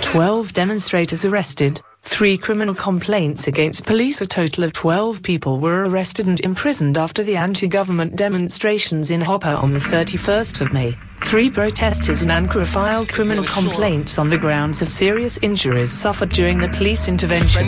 12 demonstrators arrested, 3 criminal complaints against police. A total of 12 people were arrested and imprisoned after the anti-government demonstrations in Hopper on the 31st of May. 3 protesters in Ankara filed criminal complaints on the grounds of serious injuries suffered during the police intervention.